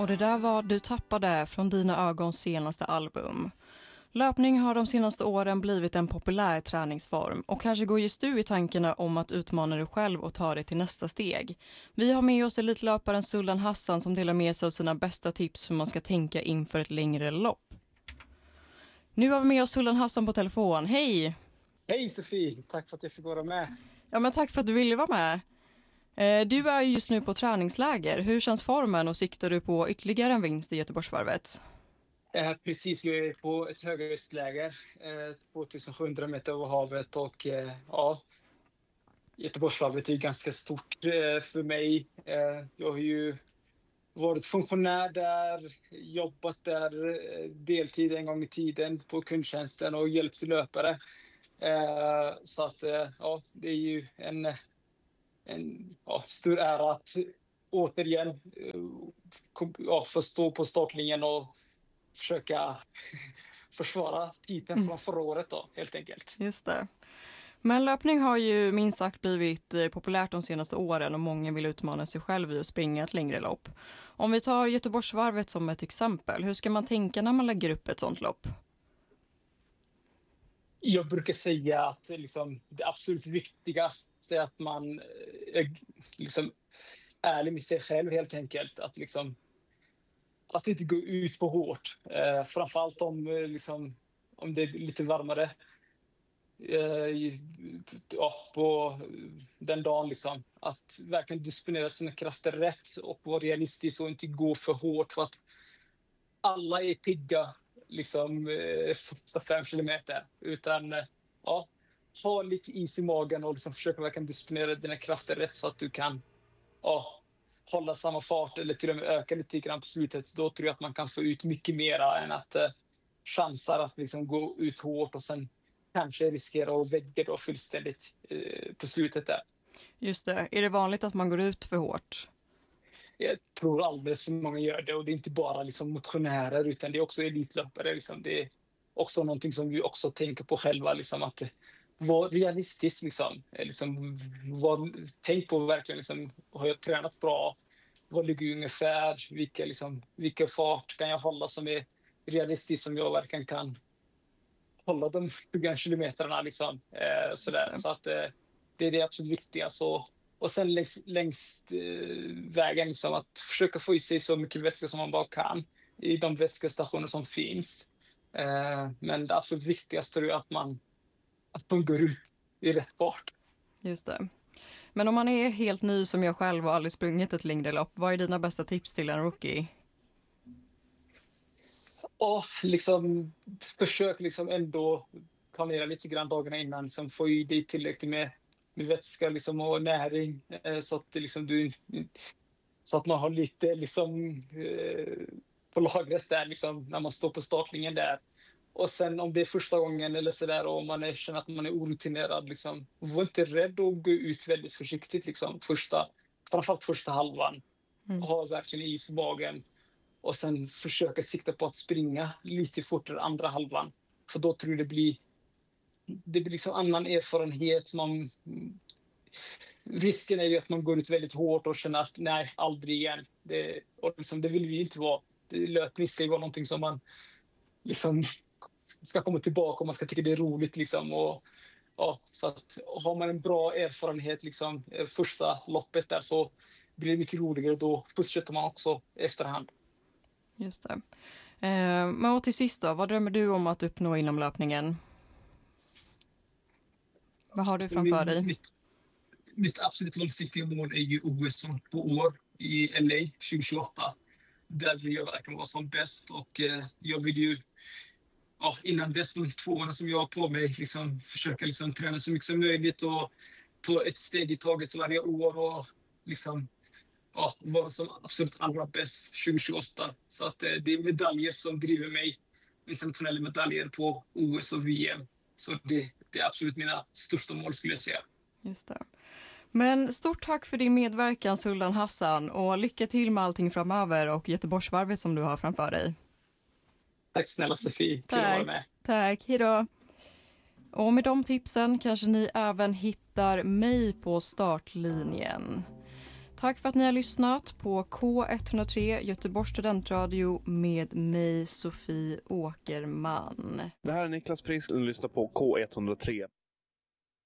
Och det där var Du tappade från Dina ögons senaste album. Löpning har de senaste åren blivit en populär träningsform och kanske går just du i tankarna om att utmana dig själv och ta det till nästa steg. Vi har med oss elitlöparen Sultan Hassan som delar med sig av sina bästa tips hur man ska tänka inför ett längre lopp. Nu har vi med oss Sultan Hassan på telefon. Hej! Hej Sofie, tack för att jag fick vara med. Ja, men tack för att du ville vara med. Du är just nu på träningsläger. Hur känns formen och siktar du på ytterligare en vinst i Göteborgsvarvet? Precis, jag är på ett höghöstläger, 2700 meter över havet och ja, Göteborgsvarvet är ganska stort för mig. Jag har ju varit funktionär där, jobbat där deltid en gång i tiden på kundtjänsten och hjälpt löpare. Så att ja, det är ju en stor ära att återigen få stå på startlinjen och försöka försvara titeln från förra året då, helt enkelt. Just det. Men löpning har ju minst sagt blivit populärt de senaste åren och många vill utmana sig själv i att springa ett längre lopp. Om vi tar Göteborgsvarvet som ett exempel, hur ska man tänka när man lägger upp ett sånt lopp? Jag brukar säga att liksom, det absolut viktigaste är att man är liksom, ärlig med sig själv helt enkelt. Att inte gå ut på hårt. Framförallt om det är lite varmare på den dagen. Liksom. Att verkligen disponera sina krafter rätt och vara realistisk och inte gå för hårt. För att alla är pigga första 5 kilometer. Utan ha lite is i magen och försöka verkligen disponera dina krafter rätt så att du kan hålla samma fart eller till och med öka lite grann på slutet. Då tror jag att man kan få ut mycket mera än att chansar att gå ut hårt och sen kanske riskera att vägga då fullständigt på slutet där. Just det. Är det vanligt att man går ut för hårt? Jag tror alldeles för många gör det och det är inte bara motionärer utan det är också elitlöpare. Det är också någonting som vi också tänker på själva, att vara realistisk. Tänk på verkligen, har jag tränat bra? Vad ligger ungefär? Vilka fart kan jag hålla som är realistiskt som jag verkligen kan hålla de 20 kilometrarna. Sådär. Så att det är det absolut viktigaste. Och sen längs vägen att försöka få i sig så mycket vätska som man bara kan i de vätskestationer som finns. Men det absolut viktigaste är att de går ut i rätt fart. Just det. Men om man är helt ny som jag själv och aldrig sprungit ett längre lopp, vad är dina bästa tips till en rookie? Och försök ändå planera lite grann dagarna innan, få i dig tillräckligt med vätska och näring så att så att man har lite på lagret där när man står på startlinjen där. Och sen om det är första gången eller sådär och man känner att man är orutinerad, var inte rädd att gå ut väldigt försiktigt framförallt första halvan. Ha verkligen is i magen och sen försöka sikta på att springa lite fortare andra halvan. För då tror jag det blir annan erfarenhet. Risken är ju att man går ut väldigt hårt och känner att nej, aldrig igen. Det vill vi inte vara. Löpning ska ju vara någonting som man ska komma tillbaka och man ska tycka det är roligt. Så att har man en bra erfarenhet första loppet där så blir det mycket roligare och då fortsätter man också efterhand. Just det. Men till sist då, vad drömmer du om att uppnå inom löpningen? Vad har du framför dig? Mitt absolut långsiktiga mål är ju OS om 2 år i LA 2028. Där vill jag verkligen vara som bäst och jag vill ju innan dess de 2 åren som jag har på mig försöka träna så mycket som möjligt och ta ett steg i taget varje år och vara som absolut allra bäst 2028. Så att det är medaljer som driver mig, internationella medaljer på OS och VM. Så det är absolut mina största mål skulle jag säga. Just det. Men stort tack för din medverkan Sultan Hassan och lycka till med allting framöver och Göteborgsvarvet som du har framför dig. Tack snälla Sofie, kul att vara med. Tack, hejdå. Och med de tipsen kanske ni även hittar mig på startlinjen. Tack för att ni har lyssnat på K103 Göteborgs studentradio med mig, Sofie Åkerman. Det här är Niklas Frisk och lyssnar på K103.